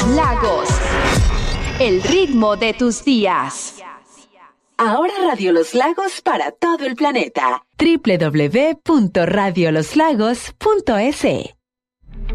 Lagos. El ritmo de tus días. Ahora Radio Los Lagos para todo el planeta. www.radioloslagos.es